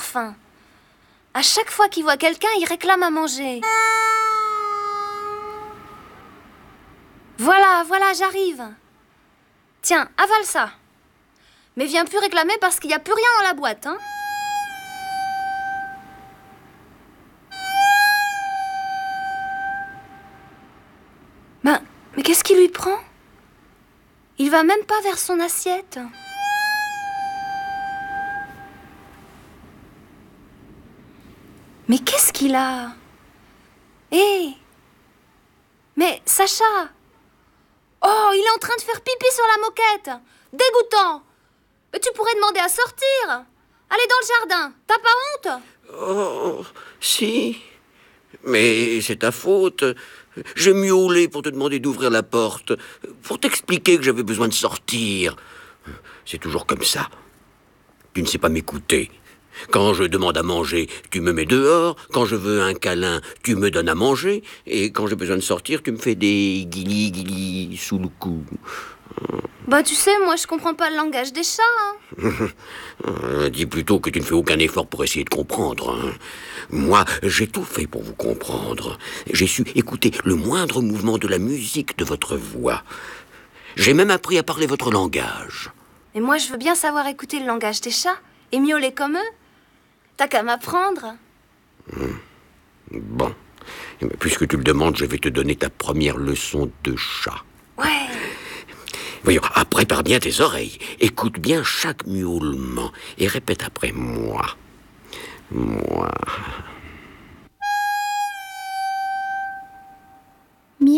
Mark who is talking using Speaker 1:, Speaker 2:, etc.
Speaker 1: faim. À chaque fois qu'il voit quelqu'un, il réclame à manger. Voilà, j'arrive. Tiens, avale ça. Mais viens plus réclamer parce qu'il n'y a plus rien dans la boîte, hein. Mais qu'est-ce qui lui prend? Il va même pas vers son assiette. Mais qu'est-ce qu'il a? Hé! Mais Sacha! Oh, il est en train de faire pipi sur la moquette! Dégoûtant! Mais tu pourrais demander à sortir! Allez dans le jardin, t'as pas honte?
Speaker 2: Oh, si. Mais c'est ta faute. J'ai miaulé pour te demander d'ouvrir la porte, pour t'expliquer que j'avais besoin de sortir. C'est toujours comme ça. Tu ne sais pas m'écouter. Quand je demande à manger, tu me mets dehors. Quand je veux un câlin, tu me donnes à manger. Et quand j'ai besoin de sortir, tu me fais des guilis sous le cou.
Speaker 1: Bah tu sais, moi je comprends pas le langage des chats, hein.
Speaker 2: Dis plutôt que tu ne fais aucun effort pour essayer de comprendre. Hein. Moi, j'ai tout fait pour vous comprendre. J'ai su écouter le moindre mouvement de la musique de votre voix. J'ai même appris à parler votre langage.
Speaker 1: Et moi je veux bien savoir écouter le langage des chats et miauler comme eux. T'as qu'à m'apprendre.
Speaker 2: Bon. Puisque tu le demandes, je vais te donner ta première leçon de chat.
Speaker 1: Ouais.
Speaker 2: Voyons, prépare bien tes oreilles. Écoute bien chaque miaulement et répète après moi. Moi.